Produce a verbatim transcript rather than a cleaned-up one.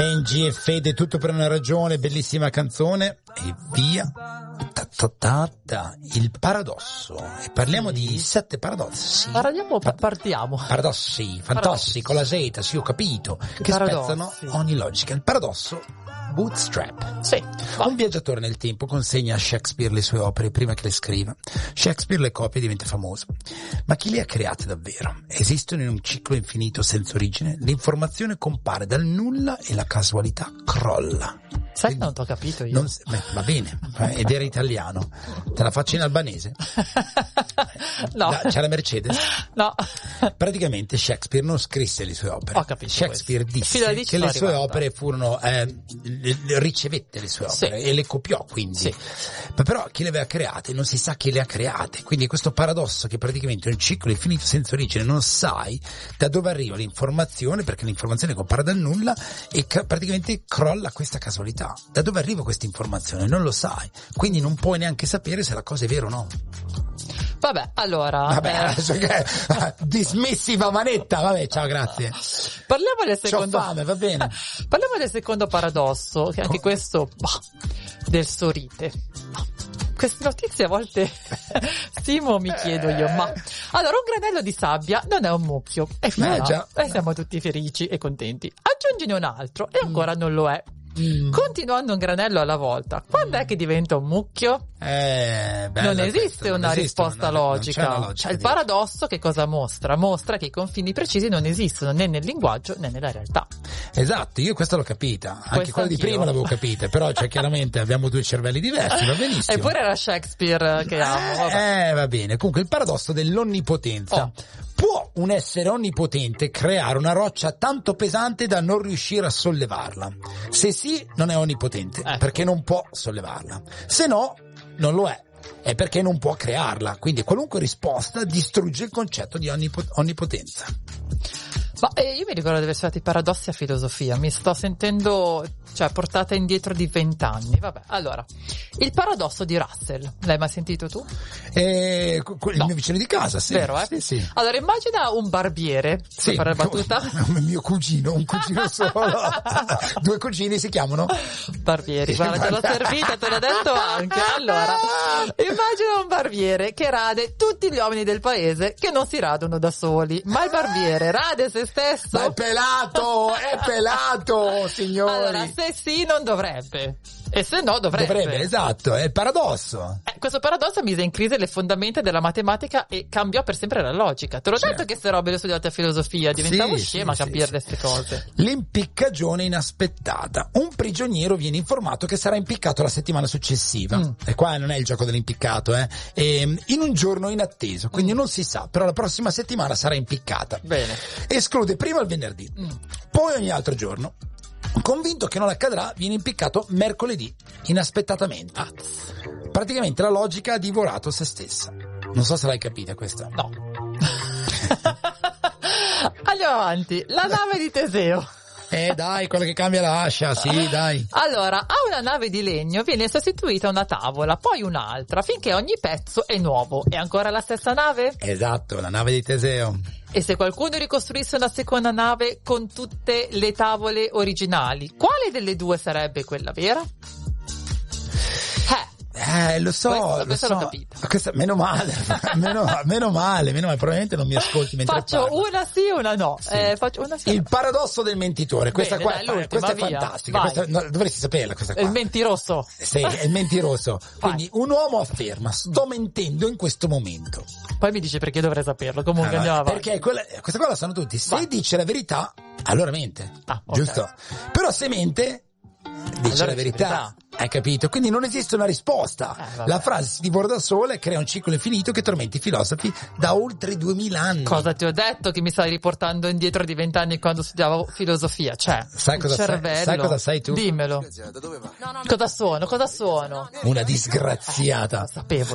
Benji e Fede, tutto per una ragione, bellissima canzone e via. Ta ta ta ta. Il paradosso. E parliamo di sette paradossi. Parliamo, pa- partiamo. Paradossi, fantassi, con la Z, sì, ho capito. I che paradossi. spezzano ogni logica. Il paradosso bootstrap. Sì. Un viaggiatore nel tempo consegna a Shakespeare le sue opere prima che le scriva. Shakespeare le copia e diventa famoso. Ma chi le ha create davvero? Esistono in un ciclo infinito senza origine? L'informazione compare dal nulla e la casualità crolla. Sai che non t'ho capito io? Non, beh, va bene, ed era italiano. Te la faccio in albanese? No. La, c'è la Mercedes? No. Praticamente Shakespeare non scrisse le sue opere. Ho capito. Shakespeare questo. disse Lì che le sue arrivata. opere furono eh, le, le ricevette le sue opere Sì. e le copiò, quindi. Sì. Ma però chi le aveva create non si sa chi le ha create. Quindi questo paradosso che praticamente è un ciclo infinito senza origine, non sai da dove arriva l'informazione, perché l'informazione compare dal nulla e ca- praticamente crolla questa casualità. Da dove arriva questa informazione? Non lo sai. Quindi non puoi neanche sapere se la cosa è vera o no. Vabbè, allora. Vabbè, eh, adesso che dismissiva manetta, vabbè, ciao, grazie. Parliamo del C'ho secondo. fame, va bene. Parliamo del secondo paradosso, che anche Co- questo bah, del sorite. Queste notizie a volte stimo mi chiedo io, ma allora un granello di sabbia non è un mucchio, è fila, Eh, già. e siamo tutti felici e contenti. Aggiungine un altro e ancora non lo è. Mm. Continuando un granello alla volta, quando è che diventa un mucchio? Eh, bella Non esiste questa, non una esiste risposta una- non c'è logica. una logica Cioè, il dietro. paradosso che cosa mostra? Mostra che i confini precisi non esistono né nel linguaggio né nella realtà. Esatto, io questa l'ho capita, anche Questa quella di anch'io. prima l'avevo capita, però cioè chiaramente abbiamo due cervelli diversi, va benissimo. Eppure era Shakespeare che amo. Vabbè. Eh, va bene. Comunque il paradosso dell'onnipotenza. Oh. Può un essere onnipotente creare una roccia tanto pesante da non riuscire a sollevarla? Se sì, non è onnipotente, Ecco. perché non può sollevarla. Se no, non lo è. È perché non può crearla. Quindi qualunque risposta distrugge il concetto di onnipo- onnipotenza. Ma eh, io mi ricordo di aver studiato i paradossi a filosofia, mi sto sentendo, cioè, portata indietro di vent'anni. Vabbè, allora, il paradosso di Russell, l'hai mai sentito tu? E il No. mio vicino di casa, sì. Vero, eh? Sì, sì. Allora, immagina un barbiere, Sì, per fare la battuta, come mio cugino, un cugino solo. Due cugini si chiamano? barbieri, guarda, te l'ho servita, te l'ho detto anche. Allora, immagina un barbiere che rade tutti gli uomini del paese che non si radono da soli, ma il barbiere rade se stesso? Ma è pelato, è pelato, signori. Allora, se sì non dovrebbe, e se no dovrebbe. Dovrebbe, esatto, è il paradosso. Eh, questo paradosso mise in crisi le fondamenta della matematica e cambiò per sempre la logica. Te l'ho Certo. detto che queste robe le ho studiate a filosofia, diventavo Sì, scema sì, a capire sì, queste sì. cose. L'impiccagione inaspettata. Un prigioniero viene informato che sarà impiccato la settimana successiva. Mm. E qua non è il gioco dell'impiccato, eh. E, in un giorno inatteso, quindi Mm. non si sa, però la prossima settimana sarà impiccata. Bene. Esclude prima il venerdì, Mm. poi ogni altro giorno. Convinto che non accadrà, viene impiccato mercoledì, inaspettatamente. Ah, Praticamente la logica ha divorato se stessa. Non so se l'hai capita questa. no. Andiamo avanti. La nave di Teseo. Eh dai, quella che cambia l'ascia, sì, dai. Allora, a una nave di legno viene sostituita una tavola, poi un'altra, finché ogni pezzo è nuovo. È ancora la stessa nave? Esatto, la nave di Teseo. E se qualcuno ricostruisse una seconda nave con tutte le tavole originali, quale delle due sarebbe quella vera? Eh, Eh, lo so, Questa- lo questa so. l'ho capita. Questa- meno male, meno, meno male, meno male, probabilmente non mi ascolti mentre faccio parlo. una sì, una no. Sì. Eh, faccio una sì. Il paradosso del mentitore, questa Bene, qua dai, è, l'ultima, questa è via. fantastica, Vai. questa, no, dovresti saperla questa qua. Il mentiroso. Sì, è il mentiroso. Quindi un uomo afferma, sto mentendo in questo momento. Poi mi dice perché dovrei saperlo. Comunque Allora, andiamo avanti. perché quella, questa qua la sanno tutti. Se Vai. dice la verità, allora mente. Ah, ok. Giusto? Però se mente, dice Allora la dice verità. verità. Hai capito? Quindi non esiste una risposta. Eh, vabbè. La frase si divora da sola e crea un ciclo infinito che tormenta i filosofi da oltre duemila anni. Cosa ti ho detto che mi stai riportando indietro di vent'anni quando studiavo filosofia? Cioè, Sai il cosa sai- cervello. sai cosa sai tu? Dimmelo. Cosa sono? Cosa sono? Una disgraziata. Sapevo.